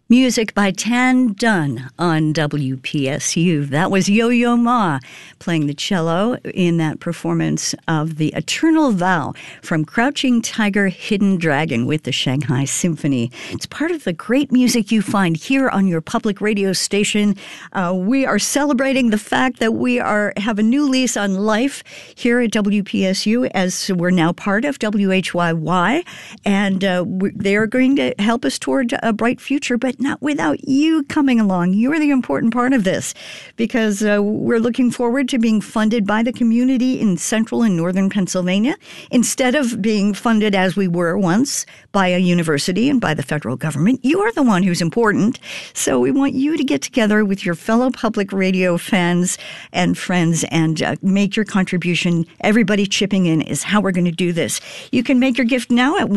Music by Tan Dun on WPSU. That was Yo-Yo Ma playing the cello in that performance of The Eternal Vow from Crouching Tiger, Hidden Dragon with the Shanghai Symphony. It's part of the great music you find here on your public radio station. We are celebrating the fact that we have a new lease on life here at WPSU as we're now part of WHYY, and they're going to help us toward a bright future, but not without you coming along. You're the important part of this because we're looking forward to being funded by the community in central and northern Pennsylvania instead of being funded as we were once by a university and by the federal government. You are the one who's important. So we want you to get together with your fellow public radio fans and friends and make your contribution. Everybody chipping in is how we're going to do this. You can make your gift now at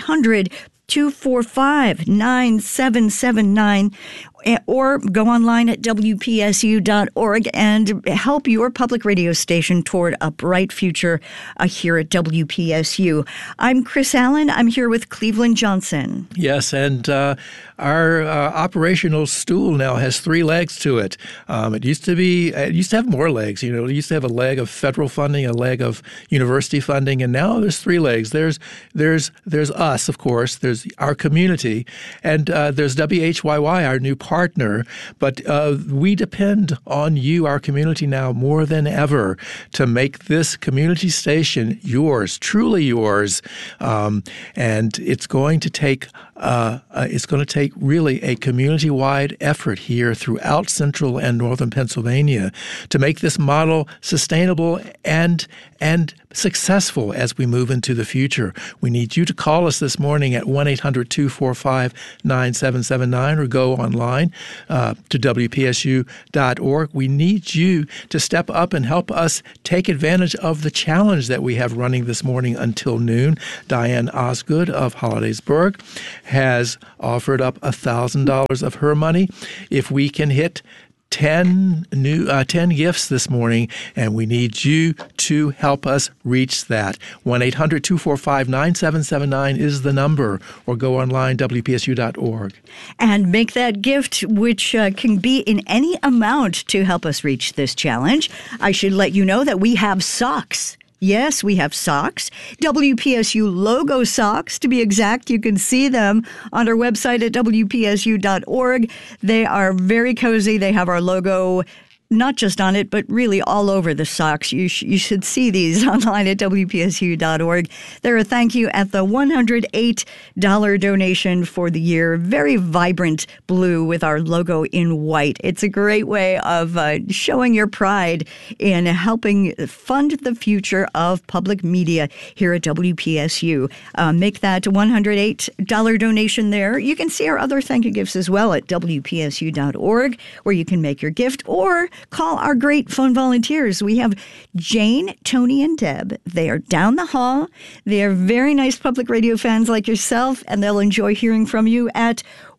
1-800-245-9779 or go online at WPSU.org and help your public radio station toward a bright future here at WPSU. I'm Chris Allen. I'm here with Cleveland Johnson. Yes, and our operational stool now has 3 legs to it. It used to have more legs. It used to have a leg of federal funding, a leg of university funding, and now there's 3 legs. There's us, of course. There's our community, and there's WHYY, our new partner. But we depend on you, our community, now more than ever to make this community station yours, truly yours, and it's going to take really a community-wide effort here throughout central and northern Pennsylvania to make this model sustainable and successful as we move into the future. We need you to call us this morning at 1-800-245-9779 or go online to WPSU.org. We need you to step up and help us take advantage of the challenge that we have running this morning until noon. Diane Osgood of Hollidaysburg has offered up $1,000 of her money. If we can hit 10 gifts this morning, and we need you to help us reach that. 1-800-245-9779 is the number, or go online, WPSU.org. And make that gift, which can be in any amount to help us reach this challenge. I should let you know that we have socks. Yes, we have socks, WPSU logo socks, to be exact. You can see them on our website at WPSU.org. They are very cozy. They have our logo not just on it, but really all over the socks. You should see these online at WPSU.org. They're a thank you at the $108 donation for the year. Very vibrant blue with our logo in white. It's a great way of showing your pride in helping fund the future of public media here at WPSU. Make that $108 donation there. You can see our other thank you gifts as well at WPSU.org, where you can make your gift or call our great phone volunteers. We have Jane, Tony, and Deb. They are down the hall. They are very nice public radio fans like yourself, and they'll enjoy hearing from you at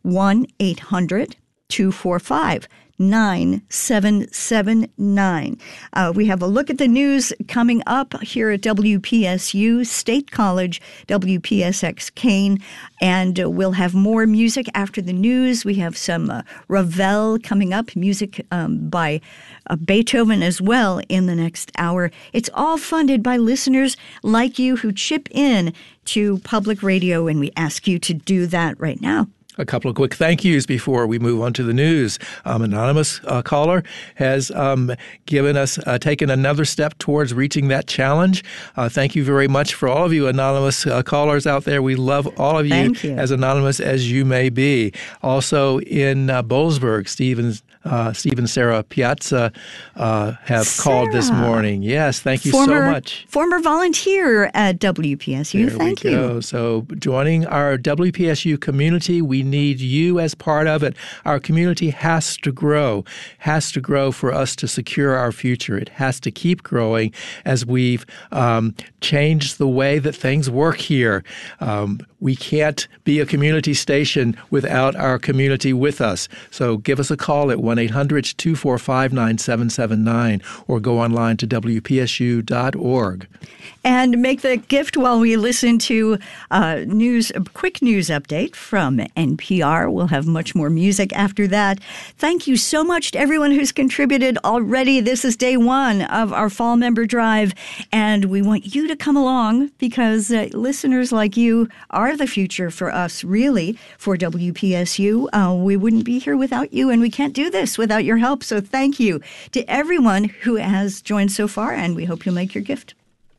1-800-245-9779. We have a look at the news coming up here at WPSU, State College, WPSX Kane, and we'll have more music after the news. We have some Ravel coming up, music by Beethoven as well in the next hour. It's all funded by listeners like you who chip in to public radio, and we ask you to do that right now. A couple of quick thank yous before we move on to the news. Anonymous caller has taken another step towards reaching that challenge. Thank you very much for all of you anonymous callers out there. We love all of you, as anonymous as you may be. Also in Boalsburg, Stephen Sarah Piazza have called this morning. Yes, thank you so much. Former volunteer at WPSU. Thank you. Go. So joining our WPSU community, we need you as part of it. Our community has to grow for us to secure our future. It has to keep growing as we've changed the way that things work here. We can't be a community station without our community with us. So give us a call at 1-800-245-9779 or go online to WPSU.org. And make the gift while we listen to a quick news update from NBC. NPR. We'll have much more music after that. Thank you so much to everyone who's contributed already. This is day one of our Fall Member Drive, and we want you to come along because listeners like you are the future for us, really, for WPSU. We wouldn't be here without you, and we can't do this without your help. So thank you to everyone who has joined so far, and we hope you'll make your gift.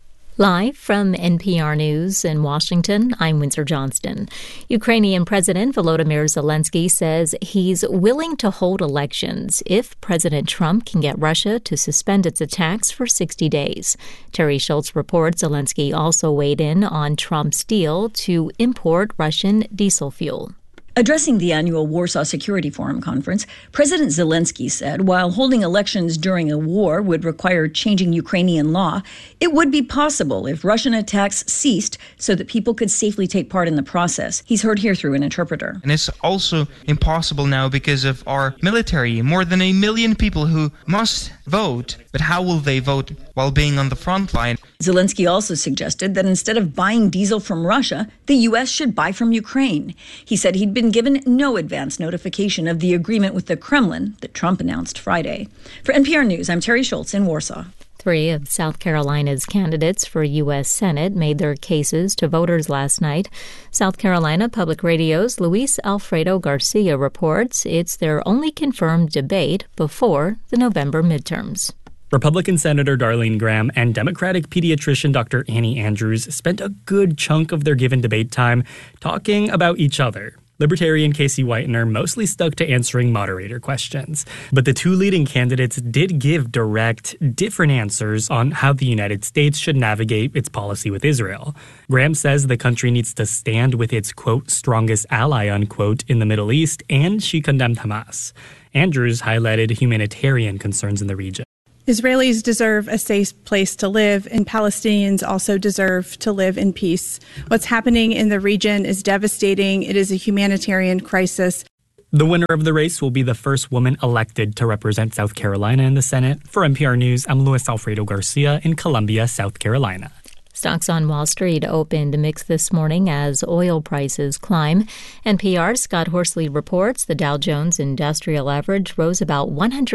Live from NPR News in Washington, I'm Windsor Johnston. Ukrainian President Volodymyr Zelensky says he's willing to hold elections if President Trump can get Russia to suspend its attacks for 60 days. Terry Schultz reports Zelensky also weighed in on Trump's deal to import Russian diesel fuel. Addressing the annual Warsaw Security Forum conference, President Zelensky said while holding elections during a war would require changing Ukrainian law, it would be possible if Russian attacks ceased so that people could safely take part in the process. He's heard here through an interpreter. And it's also impossible now because of our military, more than 1 million people who must vote. But how will they vote while being on the front line? Zelensky also suggested that instead of buying diesel from Russia, the U.S. should buy from Ukraine. He said he'd been given no advance notification of the agreement with the Kremlin that Trump announced Friday. For NPR News, I'm Terry Schultz in Warsaw. 3 of South Carolina's candidates for U.S. Senate made their cases to voters last night. South Carolina Public Radio's Luis Alfredo Garcia reports it's their only confirmed debate before the November midterms. Republican Senator Darlene Graham and Democratic pediatrician Dr. Annie Andrews spent a good chunk of their given debate time talking about each other. Libertarian Casey Whitener mostly stuck to answering moderator questions. But the two leading candidates did give direct, different answers on how the United States should navigate its policy with Israel. Graham says the country needs to stand with its, quote, strongest ally, unquote, in the Middle East, and she condemned Hamas. Andrews highlighted humanitarian concerns in the region. Israelis deserve a safe place to live, and Palestinians also deserve to live in peace. What's happening in the region is devastating. It is a humanitarian crisis. The winner of the race will be the first woman elected to represent South Carolina in the Senate. For NPR News, I'm Luis Alfredo Garcia in Columbia, South Carolina. Stocks on Wall Street opened mixed this morning as oil prices climb. NPR's Scott Horsley reports the Dow Jones Industrial Average rose about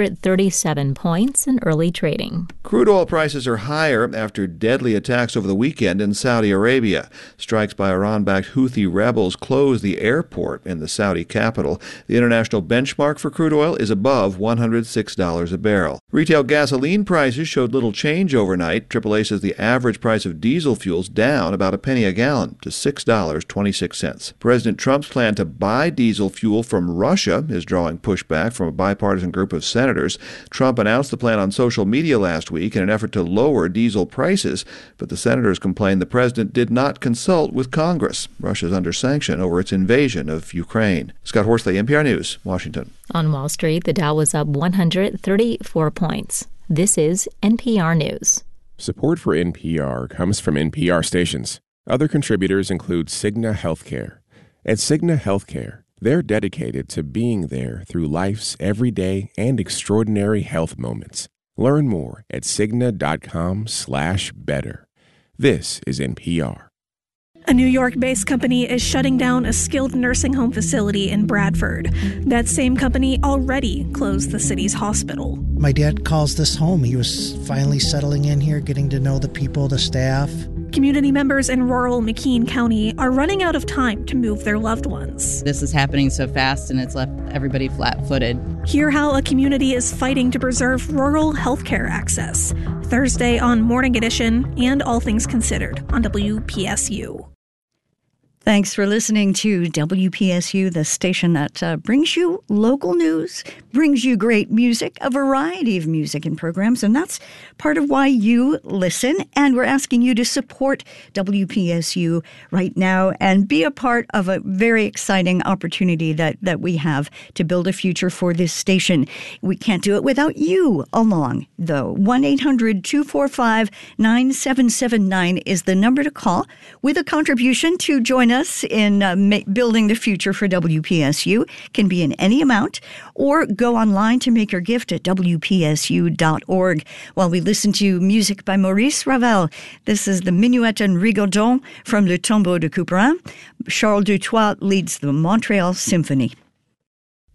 137 points in early trading. Crude oil prices are higher after deadly attacks over the weekend in Saudi Arabia. Strikes by Iran-backed Houthi rebels closed the airport in the Saudi capital. The international benchmark for crude oil is above $106 a barrel. Retail gasoline prices showed little change overnight. AAA says the average price of diesel fuel's down about a penny a gallon to $6.26. President Trump's plan to buy diesel fuel from Russia is drawing pushback from a bipartisan group of senators. Trump announced the plan on social media last week in an effort to lower diesel prices, but the senators complained the president did not consult with Congress. Russia's under sanction over its invasion of Ukraine. Scott Horsley, NPR News, Washington. On Wall Street, the Dow was up 134 points. This is NPR News. Support for NPR comes from NPR stations. Other contributors include Cigna Healthcare. At Cigna Healthcare, they're dedicated to being there through life's everyday and extraordinary health moments. Learn more at Cigna.com/better. This is NPR. A New York-based company is shutting down a skilled nursing home facility in Bradford. That same company already closed the city's hospital. My dad calls this home. He was finally settling in here, getting to know the people, the staff. Community members in rural McKean County are running out of time to move their loved ones. This is happening so fast, and it's left everybody flat-footed. Hear how a community is fighting to preserve rural health care access. Thursday on Morning Edition and All Things Considered on WPSU. Thanks for listening to WPSU, the station that brings you local news, brings you great music, a variety of music and programs, and that's part of why you listen. And we're asking you to support WPSU right now and be a part of a very exciting opportunity that we have to build a future for this station. We can't do it without you along, though. 1-800-245-9779 is the number to call with a contribution to join us in building the future for WPSU. Can be in any amount, or go online to make your gift at WPSU.org. While we listen to music by Maurice Ravel, this is the Minuet and Rigodon from Le Tombeau de Couperin. Charles Dutoit leads the Montreal Symphony.